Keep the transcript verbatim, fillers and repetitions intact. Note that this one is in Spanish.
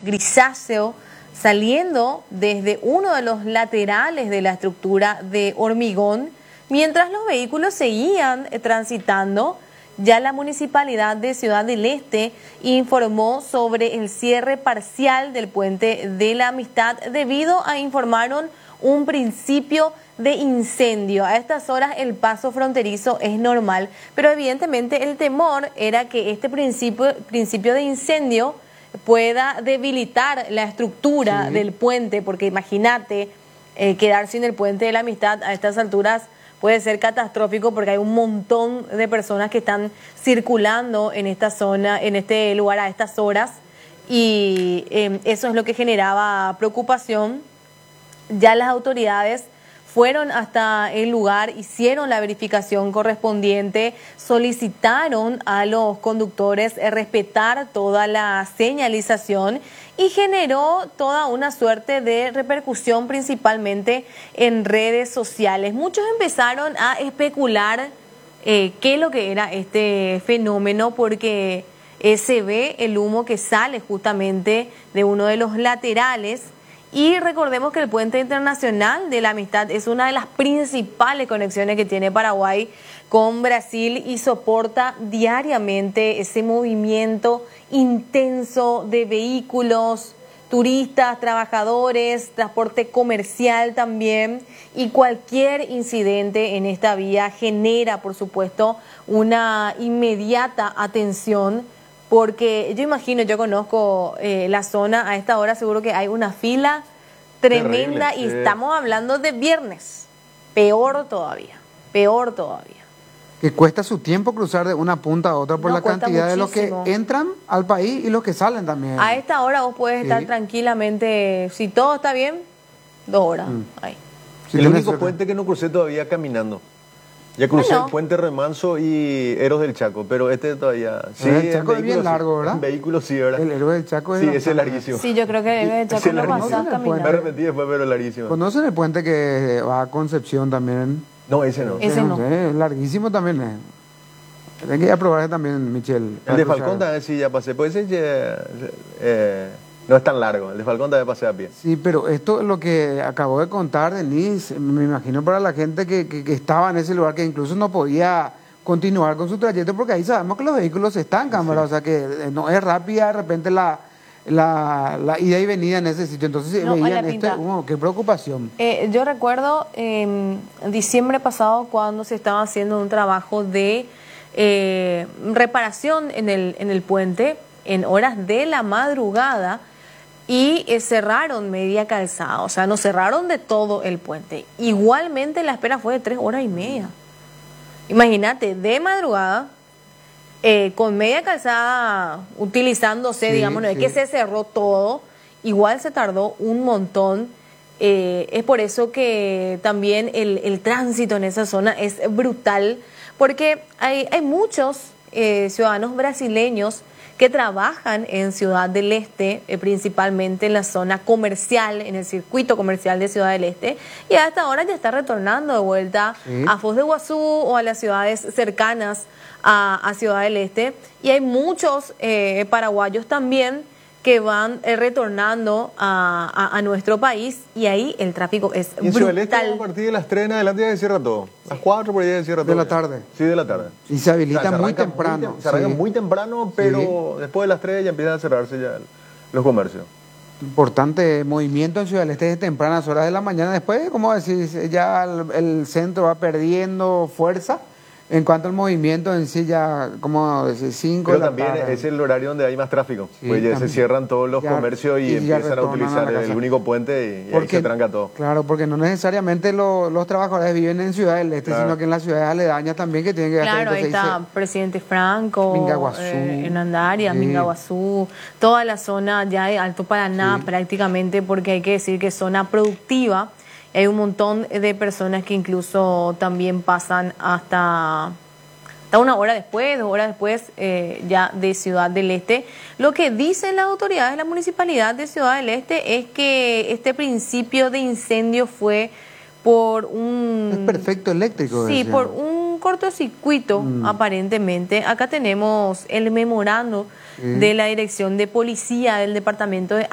grisáceo saliendo desde uno de los laterales de la estructura de hormigón, mientras los vehículos seguían transitando. Ya la Municipalidad de Ciudad del Este informó sobre el cierre parcial del puente de la Amistad debido a, informaron, un principio de incendio. A estas horas el paso fronterizo es normal, pero evidentemente el temor era que este principio, principio de incendio pueda debilitar la estructura sí. del puente, porque imagínate eh, quedar sin el puente de la Amistad a estas alturas puede ser catastrófico porque hay un montón de personas que están circulando en esta zona, en este lugar a estas horas, y eh, eso es lo que generaba preocupación. Ya las autoridades fueron hasta el lugar, hicieron la verificación correspondiente, solicitaron a los conductores respetar toda la señalización y generó toda una suerte de repercusión principalmente en redes sociales. Muchos empezaron a especular eh, qué es lo que era este fenómeno, porque eh, se ve el humo que sale justamente de uno de los laterales. Y recordemos que el puente internacional de la Amistad es una de las principales conexiones que tiene Paraguay con Brasil y soporta diariamente ese movimiento intenso de vehículos, turistas, trabajadores, transporte comercial también, y cualquier incidente en esta vía genera, por supuesto, una inmediata atención. Porque yo imagino, yo conozco eh, la zona, a esta hora seguro que hay una fila tremenda. Terrible, y sí. Estamos hablando de viernes. Peor todavía, peor todavía. Que cuesta su tiempo cruzar de una punta a otra por no, la cantidad muchísimo. de los que entran al país y los que salen también. A esta hora vos puedes sí. estar tranquilamente, si todo está bien, dos horas. Mm. Ahí. Sí, el único puente que no crucé todavía caminando. Ya crucé bueno. el puente Remanso y Eros del Chaco, pero este todavía... Sí, el Chaco es bien largo, ¿verdad? En vehículos sí, ¿verdad? El Héroe del Chaco es... Sí, ese es larguísimo. Sí, yo creo que el Héroe del Chaco no pasás caminando. Me arrepentí después, pero larguísimo. ¿Conocen el puente que va a Concepción también? No, ese no. Ese no. Es larguísimo también. Eh. Tienen que ir a probar también, Michelle. El de Falcón también sí ya pasé. Pues ese eh, no es tan largo. El de Falcón también pasé a pie. Sí, pero esto es lo que acabó de contar Denise. Me imagino para la gente que, que, que estaba en ese lugar, que incluso no podía continuar con su trayecto, porque ahí sabemos que los vehículos se estancan, ¿verdad? Sí. O sea que no es rápida de repente la, la, la ida y venida en ese sitio. Entonces no, veían esto, oh, qué preocupación. Eh, yo recuerdo eh, en diciembre pasado cuando se estaba haciendo un trabajo de eh, reparación en el, en el puente en horas de la madrugada, y eh, cerraron media calzada, o sea, no cerraron de todo el puente. Igualmente la espera fue de tres horas y media. Imagínate, de madrugada, eh, con media calzada utilizándose, sí, digamos, no es sí. que se cerró todo, igual se tardó un montón. Eh, es por eso que también el, el tránsito en esa zona es brutal, porque hay, hay muchos eh, ciudadanos brasileños que trabajan en Ciudad del Este, eh, principalmente en la zona comercial, en el circuito comercial de Ciudad del Este, y a esta hora ya está retornando de vuelta sí. a Foz de Iguazú o a las ciudades cercanas a, a Ciudad del Este, y hay muchos eh, paraguayos también que van eh, retornando a, a, a nuestro país, y ahí el tráfico es y en brutal. Ciudad del Este, a partir de las tres en adelante ya se cierra todo. Las cuatro por ahí ya se cierra todo. De la tarde. Sí, de la tarde. Y se habilita o sea, se muy temprano. Muy, se arranca sí. muy temprano, pero sí. después de las tres ya empiezan a cerrarse ya los comercios. Importante movimiento en Ciudad del Este de tempranas horas de la mañana. Después, como decís, ya el, el centro va perdiendo fuerza. En cuanto al movimiento en sí, ya como cinco Pero de la también tarde. es el horario donde hay más tráfico. Sí, pues ya también. se cierran todos los ya, comercios y, y empiezan a utilizar a el único puente y, y porque, ahí se tranca todo. Claro, porque no necesariamente lo, los trabajadores viven en Ciudad del Este, claro. sino que en las ciudades aledañas también que tienen que Claro, ahí está dice, Presidente Franco, Mingaguazú, eh, Hernandaria, sí. Mingaguazú, toda la zona ya de Alto Paraná sí. prácticamente, porque hay que decir que es zona productiva. Hay un montón de personas que incluso también pasan hasta, hasta una hora después, dos horas después eh, ya de Ciudad del Este. Lo que dicen las autoridades de la Municipalidad de Ciudad del Este es que este principio de incendio fue por un... Es perfecto eléctrico. Sí, decía. por un cortocircuito mm. aparentemente. Acá tenemos el memorando sí. de la Dirección de Policía del Departamento de